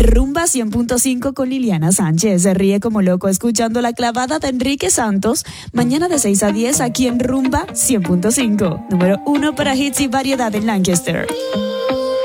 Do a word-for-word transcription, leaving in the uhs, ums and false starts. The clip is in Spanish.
Rumba cien punto cinco con Liliana Sánchez. Se ríe como loco escuchando la clavada de Enrique Santos. Mañana de seis a diez aquí en Rumba cien punto cinco. Número uno para hits y variedad en Lancaster.